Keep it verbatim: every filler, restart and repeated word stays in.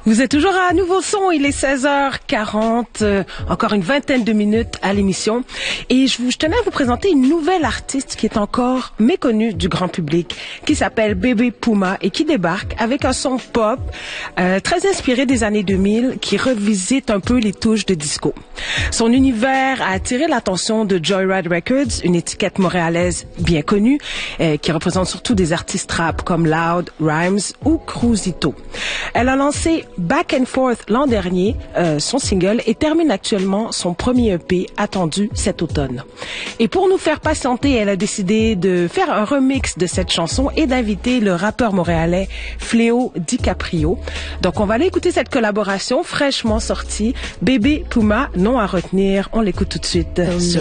Vous êtes toujours à Nouveau Son, il est seize heures quarante, euh, encore une vingtaine de minutes à l'émission. Et je, vous, je tenais à vous présenter une nouvelle artiste qui est encore méconnue du grand public, qui s'appelle Bébé Puma et qui débarque avec un son pop euh, très inspiré des années deux mille, qui revisite un peu les touches de disco. Son univers a attiré l'attention de Joyride Records, une étiquette montréalaise bien connue, euh, qui représente surtout des artistes rap comme Loud, Rhymes ou Cruisito. Elle a lancé Back and Forth l'an dernier, euh, son single, et termine actuellement son premier E P attendu cet automne. Et pour nous faire patienter, elle a décidé de faire un remix de cette chanson et d'inviter le rappeur montréalais Fléau DiCaprio. Donc on va aller écouter cette collaboration fraîchement sortie. Bébé Puma, nom à retenir, on l'écoute tout de suite.